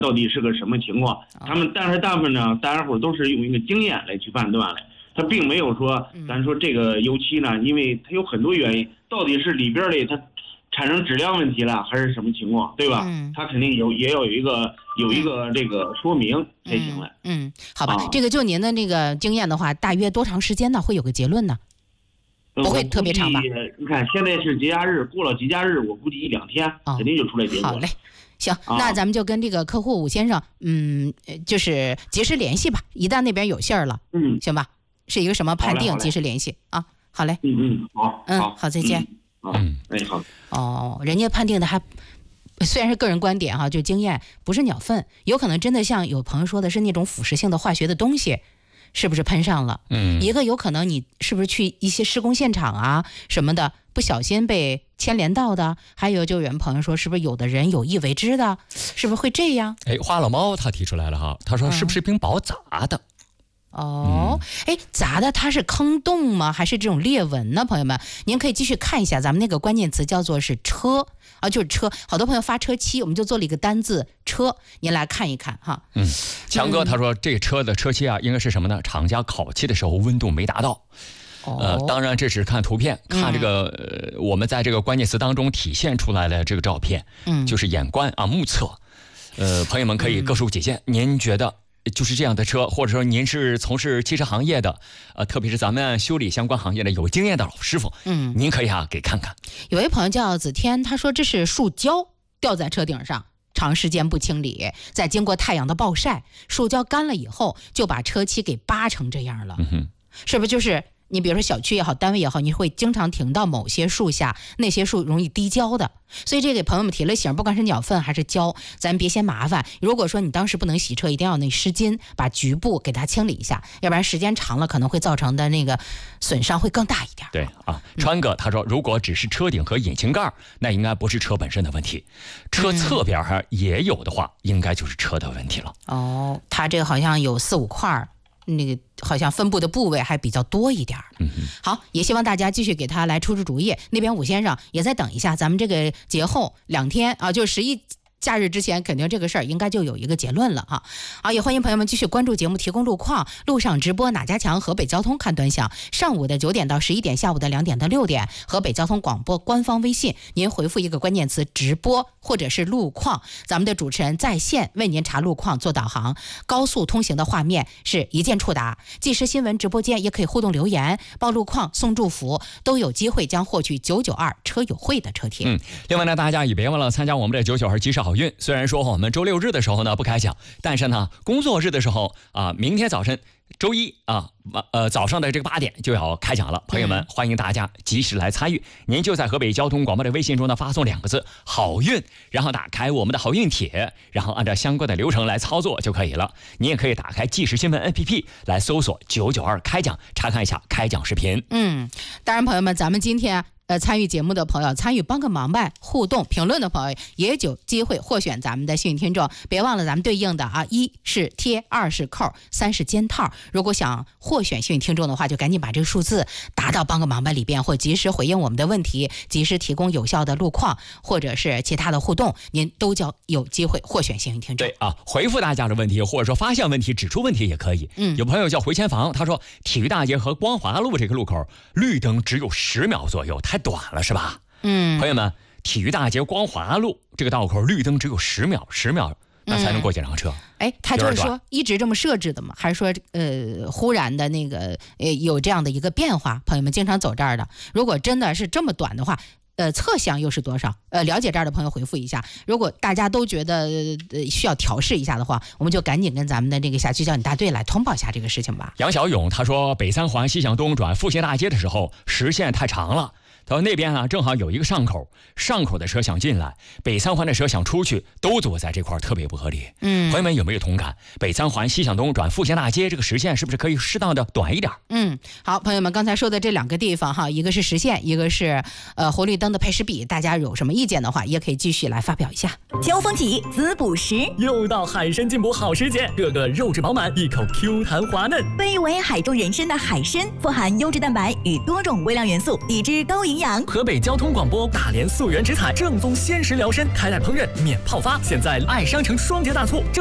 到底是个什么情况。但是大部分呢，大家伙都是用一个经验来去判断来，他并没有说咱说这个油漆呢，因为它有很多原因，到底是里边的它产生质量问题了，还是什么情况，对吧？它肯定也要有一个这个说明才行了。 好吧，这个就您的那个经验的话，大约多长时间呢？会有个结论呢？不会特别长吧？ 你看现在是节假日，过了节假日，我估计1-2天肯定就出来结果。 好嘞，行，那咱们就跟这个客户武先生，就是及时联系吧。一旦那边有信儿了，行吧？是一个什么判定？及时联系啊。好嘞，好，再见。好。人家判定的还虽然是个人观点哈，就经验不是鸟粪，有可能真的像有朋友说的是那种腐蚀性的化学的东西。是不是喷上了？一个有可能你是不是去一些施工现场啊什么的，不小心被牵连到的？还有就有人朋友说，是不是有的人有意为之的？是不是会这样？ 花老猫他提出来了哈，他说是不是冰雹砸的？ 砸的它是坑洞吗？还是这种裂纹呢？朋友们，您可以继续看一下咱们那个关键词叫做是车啊，就是车。好多朋友发车漆，我们就做了一个单字车，您来看一看哈。 强哥他说这车的车漆啊，应该是什么呢？厂家烤漆的时候温度没达到。当然这只是看图片，看这个我们在这个关键词当中体现出来的这个照片，就是眼观啊目测。朋友们可以各抒己见，您觉得？就是这样的车，或者说您是从事汽车行业的，特别是咱们修理相关行业的有经验的老师傅，您可以给看看。 有位朋友叫子天，他说这是塑胶掉在车顶上，长时间不清理，再经过太阳的暴晒，塑胶干了以后就把车漆给扒成这样了。是不是就是你比如说小区也好，单位也好，你会经常停到某些树下，那些树容易滴胶的，所以这给朋友们提了醒，不管是鸟粪还是胶，咱别嫌麻烦。如果说你当时不能洗车，一定要那湿巾把局部给它清理一下，要不然时间长了可能会造成的那个损伤会更大一点。 对啊，川哥他说，如果只是车顶和引擎盖，那应该不是车本身的问题，车侧边也有的话，应该就是车的问题了。 他这个好像有4-5块。那个好像分布的部位还比较多一点。好，也希望大家继续给他来出主意。那边武先生也再等一下，咱们这个节后2天啊，就11假日之前，肯定这个事儿应该就有一个结论了哈。好，也欢迎朋友们继续关注节目，提供路况、路上直播哪家强河北交通看端详，上午的9点到11点，下午的2点到6点，河北交通广播官方微信，您回复一个关键词直播或者是路况，咱们的主持人在线为您查路况做导航，高速通行的画面是一键触达，即时新闻直播间也可以互动留言，报路况送祝福，都有机会将获取992车友会的车贴。 另外呢，大家也别忘了参加我们的992吉时好运。虽然说我们周6日的时候呢不开奖，但是呢工作日的时候明天早晨周一早上的这个8点就要开奖了，朋友们欢迎大家及时来参与。您就在河北交通广播的微信中呢发送2个字好运，然后打开我们的好运帖，然后按照相关的流程来操作就可以了。您也可以打开即时新闻 APP 来搜索992开奖，查看一下开奖视频。 当然朋友们，咱们今天参与节目的朋友，参与帮个忙呗，互动评论的朋友也有机会获选咱们的幸运听众。别忘了咱们对应的1是贴，2是扣，3是尖套。如果想获选幸运听众的话，就赶紧把这个数字打到帮个忙呗里边，或及时回应我们的问题，及时提供有效的路况或者是其他的互动，您都将有机会获选幸运听众。 对回复大家的问题，或者说发现问题、指出问题也可以。有朋友叫回迁房，他说体育大街和光华路这个路口绿灯只有10秒左右，太短了是吧？朋友们，体育大街光华路这个道口绿灯只有10秒那才能过几辆车。 他就是说一直这么设置的吗？还是说忽然的那个有这样的一个变化？朋友们经常走这儿的，如果真的是这么短的话，侧向又是多少？了解这儿的朋友回复一下。如果大家都觉得需要调试一下的话，我们就赶紧跟咱们的这个辖区交警大队来通报一下这个事情吧。 杨小勇他说，北3环西向东转复兴大街的时候实线太长了，他说那边正好有一个上口的车想进来，北3环的车想出去，都堵在这块，特别不合理。朋友们有没有同感？北3环西向东转复兴大街这个实线是不是可以适当的短一点？ 好，朋友们刚才说的这2个地方哈，一个是实线，一个是红绿灯的配时比，大家有什么意见的话，也可以继续来发表一下。 交锋起滋补时， 又到海参进补好时节，个个肉质饱满，一口 Q 弹滑嫩。 被誉为海中人参的海参，富含优质蛋白与多种微量元素，抵制高营养养。 河北交通广播大连溯源植彩正宗鲜食疗身，开袋烹饪免泡发，现在爱商城双节大促。